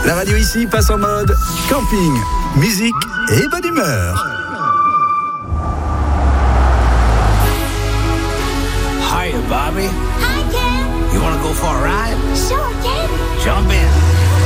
La radio ici passe en mode camping, musique et bonne humeur.